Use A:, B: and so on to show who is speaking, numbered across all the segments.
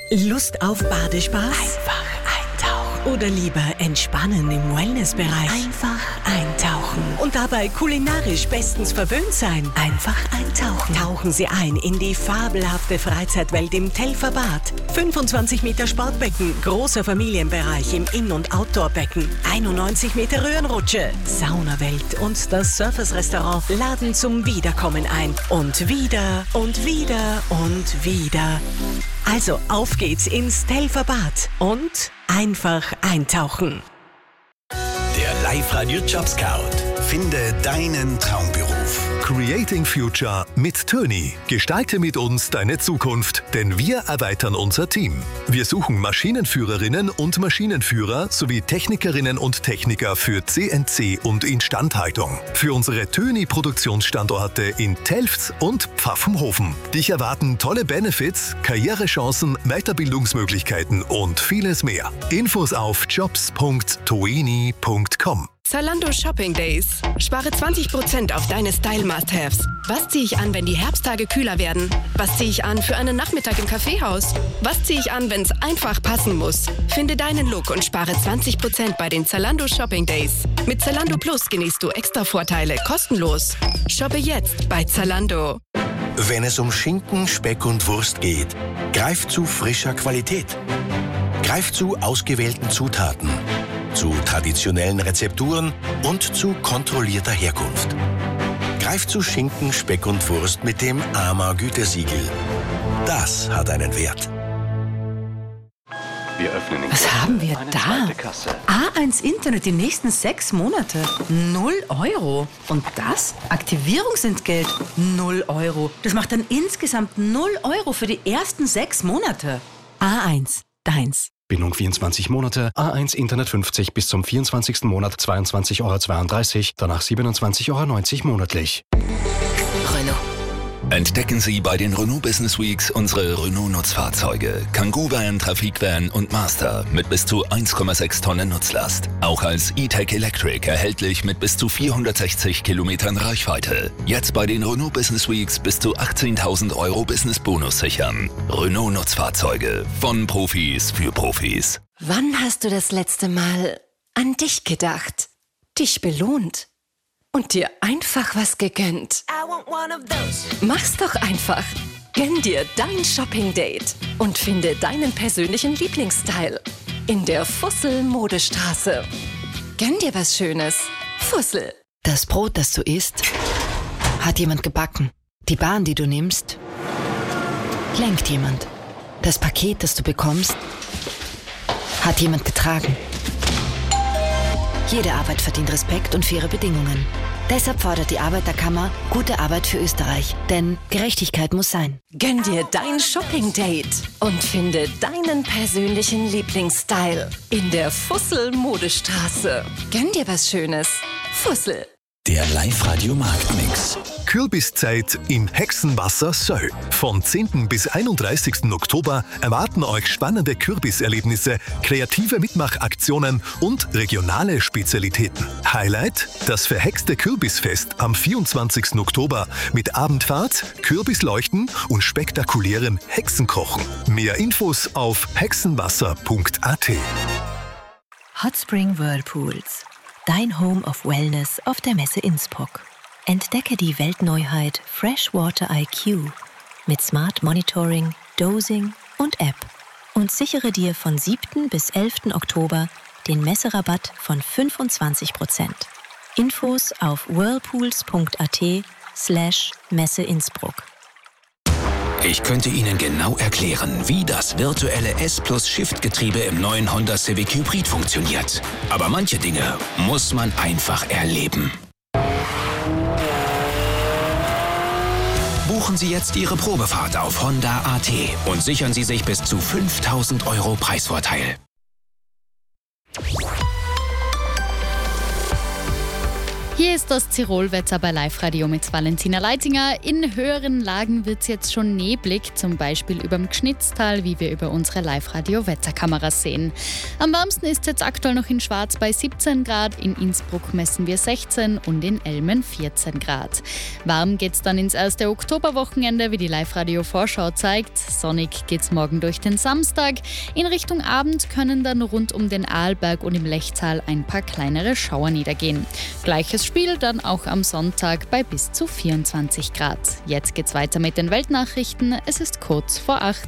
A: Lust auf Badespaß?
B: Einfach eintauchen.
A: Oder lieber entspannen im Wellnessbereich?
B: Einfach eintauchen.
A: Und dabei kulinarisch bestens verwöhnt sein?
B: Einfach eintauchen.
A: Tauchen Sie ein in die fabelhafte Freizeitwelt im Telferbad. 25 Meter Sportbecken, großer Familienbereich im In- und Outdoorbecken, 91 Meter Röhrenrutsche, Saunawelt und das Surfers-Restaurant laden zum Wiederkommen ein. Und wieder und wieder und wieder. Also auf geht's ins Telferbad und einfach eintauchen.
C: Der Live-Radio Job Scout. Finde deinen Traumberuf.
D: Creating Future mit Töni. Gestalte mit uns deine Zukunft, denn wir erweitern unser Team. Wir suchen Maschinenführerinnen und Maschinenführer sowie Technikerinnen und Techniker für CNC und Instandhaltung. Für unsere Töni-Produktionsstandorte in Telfs und Pfaffenhofen. Dich erwarten tolle Benefits, Karrierechancen, Weiterbildungsmöglichkeiten und vieles mehr. Infos auf jobs.toeni.com.
E: Zalando Shopping Days. Spare 20% auf deine Style-Must-Haves. Was ziehe ich an, wenn die Herbsttage kühler werden? Was ziehe ich an für einen Nachmittag im Kaffeehaus? Was ziehe ich an, wenn es einfach passen muss? Finde deinen Look und spare 20% bei den Zalando Shopping Days. Mit Zalando Plus genießt du extra Vorteile kostenlos. Shoppe jetzt bei Zalando.
C: Wenn es um Schinken, Speck und Wurst geht, greif zu frischer Qualität. Greif zu ausgewählten Zutaten, zu traditionellen Rezepturen und zu kontrollierter Herkunft. Greif zu Schinken, Speck und Wurst mit dem AMA Gütesiegel. Das hat einen Wert.
F: Wir öffnen
B: Was haben wir
F: eine
B: da?
F: zweite Kasse.
B: A1 Internet die nächsten 6 Monate. 0 €. Und das? Aktivierungsentgelt. 0 €. Das macht dann insgesamt 0 € für die ersten 6 Monate. A1, deins.
F: Bindung 24 Monate, A1 Internet 50 bis zum 24. Monat 22,32 €, danach 27,90 € monatlich.
B: Renault.
G: Entdecken Sie bei den Renault Business Weeks unsere Renault-Nutzfahrzeuge. Kangoo Van, Trafikvan und Master mit bis zu 1,6 Tonnen Nutzlast. Auch als E-Tech Electric erhältlich mit bis zu 460 Kilometern Reichweite. Jetzt bei den Renault Business Weeks bis zu 18.000 € Business-Bonus sichern. Renault-Nutzfahrzeuge von Profis für Profis.
H: Wann hast du das letzte Mal an dich gedacht, dich belohnt und dir einfach was gegönnt? Mach's doch einfach. Gönn dir dein Shopping-Date und finde deinen persönlichen Lieblingsstyle in der Fussel-Modestraße. Gönn dir was Schönes. Fussel.
I: Das Brot, das du isst, hat jemand gebacken. Die Bahn, die du nimmst, lenkt jemand. Das Paket, das du bekommst, hat jemand getragen. Jede Arbeit verdient Respekt und faire Bedingungen. Deshalb fordert die Arbeiterkammer gute Arbeit für Österreich. Denn Gerechtigkeit muss sein.
H: Gönn dir dein Shopping-Date und finde deinen persönlichen Lieblingsstyle in der Fussel-Modestraße. Gönn dir was Schönes. Fussel.
C: Der Live-Radio Marktmix.
D: Kürbiszeit im Hexenwasser Söll. Von 10. bis 31. Oktober erwarten euch spannende Kürbiserlebnisse, kreative Mitmachaktionen und regionale Spezialitäten. Highlight: das verhexte Kürbisfest am 24. Oktober mit Abendfahrt, Kürbisleuchten und spektakulärem Hexenkochen. Mehr Infos auf hexenwasser.at.
J: Hot Spring Whirlpools. Dein Home of Wellness auf der Messe Innsbruck. Entdecke die Weltneuheit Freshwater IQ mit Smart Monitoring, Dosing und App und sichere dir von 7. bis 11. Oktober den Messerabatt von 25%. Infos auf whirlpools.at/Messe Innsbruck.
K: Ich könnte Ihnen genau erklären, wie das virtuelle S+-Shift-Getriebe im neuen Honda Civic Hybrid funktioniert. Aber manche Dinge muss man einfach erleben. Buchen Sie jetzt Ihre Probefahrt auf Honda.at und sichern Sie sich bis zu 5.000 € Preisvorteil.
L: Hier ist das Tirolwetter bei Live-Radio mit Valentina Leitinger. In höheren Lagen wird es jetzt schon neblig, zum Beispiel überm Gschnitztal, wie wir über unsere Live-Radio-Wetterkameras sehen. Am wärmsten ist es jetzt aktuell noch in Schwarz bei 17 Grad, in Innsbruck messen wir 16 und in Elmen 14 Grad. Warm geht's dann ins erste Oktoberwochenende, wie die Live-Radio-Vorschau zeigt. Sonnig geht's morgen durch den Samstag. In Richtung Abend können dann rund um den Arlberg und im Lechtal ein paar kleinere Schauer niedergehen. Gleiches Spiel dann auch am Sonntag bei bis zu 24 Grad. Jetzt geht's weiter mit den Weltnachrichten. Es ist kurz vor 8.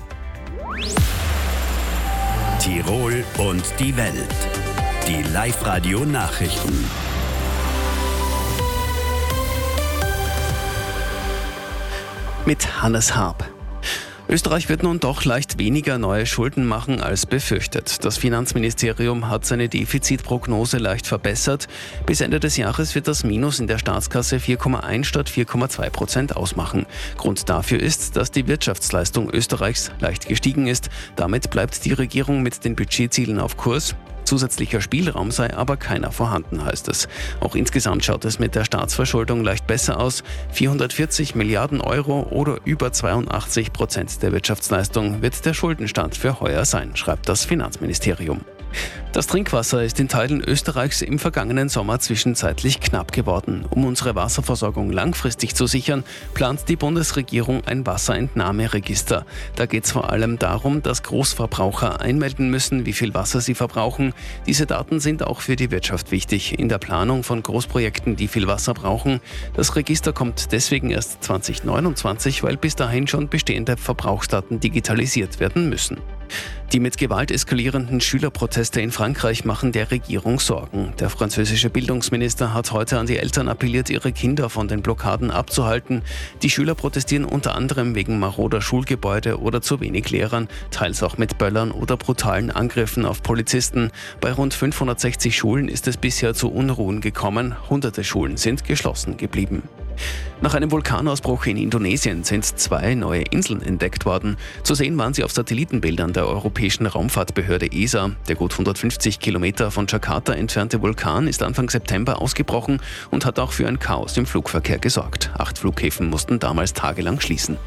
M: Tirol und die Welt. Die Live-Radio-Nachrichten.
N: Mit Hannes Harb. Österreich wird nun doch leicht weniger neue Schulden machen als befürchtet. Das Finanzministerium hat seine Defizitprognose leicht verbessert. Bis Ende des Jahres wird das Minus in der Staatskasse 4,1 statt 4,2% ausmachen. Grund dafür ist, dass die Wirtschaftsleistung Österreichs leicht gestiegen ist. Damit bleibt die Regierung mit den Budgetzielen auf Kurs. Zusätzlicher Spielraum sei aber keiner vorhanden, heißt es. Auch insgesamt schaut es mit der Staatsverschuldung leicht besser aus. 440 Milliarden Euro oder über 82% der Wirtschaftsleistung wird der Schuldenstand für heuer sein, schreibt das Finanzministerium. Das Trinkwasser ist in Teilen Österreichs im vergangenen Sommer zwischenzeitlich knapp geworden. Um unsere Wasserversorgung langfristig zu sichern, plant die Bundesregierung ein Wasserentnahmeregister. Da geht es vor allem darum, dass Großverbraucher einmelden müssen, wie viel Wasser sie verbrauchen. Diese Daten sind auch für die Wirtschaft wichtig in der Planung von Großprojekten, die viel Wasser brauchen. Das Register kommt deswegen erst 2029, weil bis dahin schon bestehende Verbrauchsdaten digitalisiert werden müssen. Die mit Gewalt eskalierenden Schülerproteste in Frankreich machen der Regierung Sorgen. Der französische Bildungsminister hat heute an die Eltern appelliert, ihre Kinder von den Blockaden abzuhalten. Die Schüler protestieren unter anderem wegen maroder Schulgebäude oder zu wenig Lehrern, teils auch mit Böllern oder brutalen Angriffen auf Polizisten. Bei rund 560 Schulen ist es bisher zu Unruhen gekommen. Hunderte Schulen sind geschlossen geblieben. Nach einem Vulkanausbruch in Indonesien sind 2 neue Inseln entdeckt worden. Zu sehen waren sie auf Satellitenbildern der Europäischen Raumfahrtbehörde ESA. Der gut 150 Kilometer von Jakarta entfernte Vulkan ist Anfang September ausgebrochen und hat auch für ein Chaos im Flugverkehr gesorgt. 8 Flughäfen mussten damals tagelang schließen.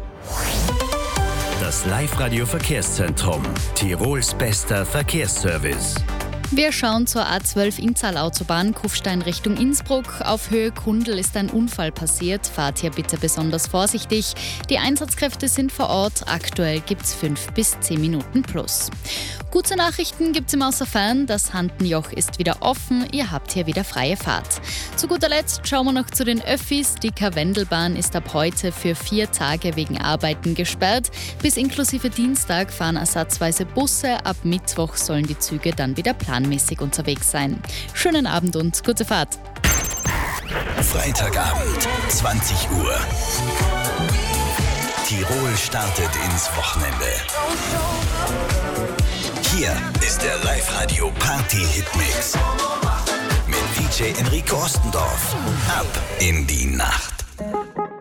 M: Das Live-Radio-Verkehrszentrum. Tirols bester Verkehrsservice.
L: Wir schauen zur A12 Inntal-Autobahn, Kufstein Richtung Innsbruck. Auf Höhe Kundl ist ein Unfall passiert. Fahrt hier bitte besonders vorsichtig. Die Einsatzkräfte sind vor Ort. Aktuell gibt es 5 bis 10 Minuten plus. Gute Nachrichten gibt es im Außerfern. Das Handenjoch ist wieder offen. Ihr habt hier wieder freie Fahrt. Zu guter Letzt schauen wir noch zu den Öffis. Die Karwendelbahn ist ab heute für 4 Tage wegen Arbeiten gesperrt. Bis inklusive Dienstag fahren ersatzweise Busse. Ab Mittwoch sollen die Züge dann wieder planmäßig unterwegs sein. Schönen Abend und gute Fahrt.
M: Freitagabend, 20 Uhr. Tirol startet ins Wochenende. Hier ist der Live-Radio Party-Hitmix mit DJ Enrico Ostendorf. Ab in die Nacht.